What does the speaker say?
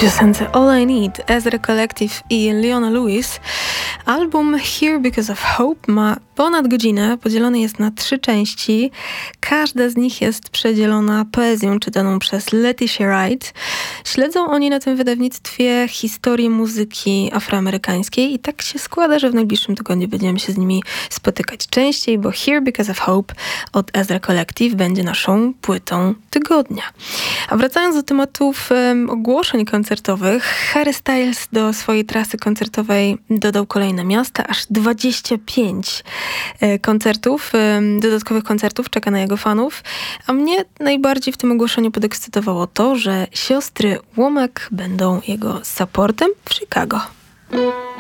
piosence All I Need, Ezra Collective i Leona Lewis. Album Here Because of Hope ma ponad godzinę, podzielony jest na 3 części. Każda z nich jest przedzielona poezją czytaną przez Letitia Wright. Śledzą oni na tym wydawnictwie historię muzyki afroamerykańskiej i tak się składa, że w najbliższym tygodniu będziemy się z nimi spotykać częściej, bo Here Because of Hope od Ezra Collective będzie naszą płytą tygodnia. A wracając do tematów ogłoszeń koncertowych, Harry Styles do swojej trasy koncertowej dodał kolejne miasta, aż 25 koncertów, dodatkowych koncertów czeka na jego fanów, a mnie najbardziej w tym ogłoszeniu podekscytowało to, że siostry Womack będą jego supportem w Chicago.